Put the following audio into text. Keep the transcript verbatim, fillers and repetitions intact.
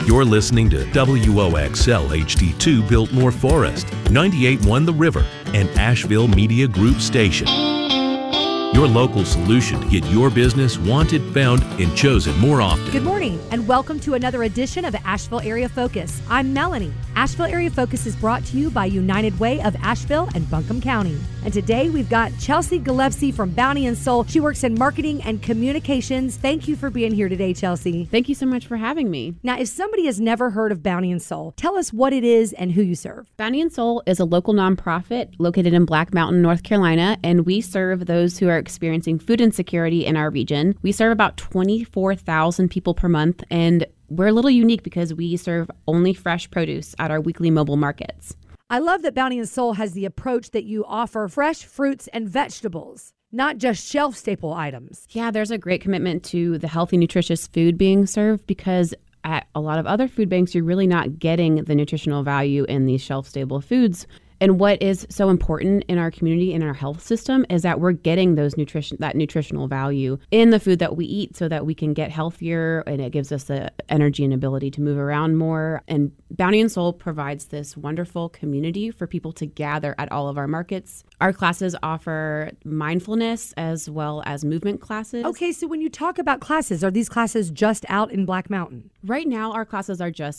You're listening to W O X L H D two Biltmore Forest, ninety-eight point one The River, and Asheville Media Group Station. Your local solution to get your business wanted, found, and chosen more often. Good morning, and welcome to another edition of Asheville Area Focus. I'm Melanie. Asheville Area Focus is brought to you by United Way of Asheville and Buncombe County. And today we've got Chelsea Gillespie from Bounty and Soul. She works in marketing and communications. Thank you for being here today, Chelsea. Thank you so much for having me. Now, if somebody has never heard of Bounty and Soul, tell us what it is and who you serve. Bounty and Soul is a local nonprofit located in Black Mountain, North Carolina, and we serve those who are experiencing food insecurity in our region. We serve about twenty-four thousand people per month, and we're a little unique because we serve only fresh produce at our weekly mobile markets. I love that Bounty and Soul has the approach that you offer fresh fruits and vegetables, not just shelf staple items. Yeah, there's a great commitment to the healthy, nutritious food being served because at a lot of other food banks, you're really not getting the nutritional value in these shelf stable foods. And what is so important in our community and our health system is that we're getting those nutrition, that nutritional value in the food that we eat so that we can get healthier, and it gives us the energy and ability to move around more. And Bounty and Soul provides this wonderful community for people to gather at all of our markets. Our classes offer mindfulness as well as movement classes. Okay, so when you talk about classes, are these classes just out in Black Mountain? Right now, our classes are just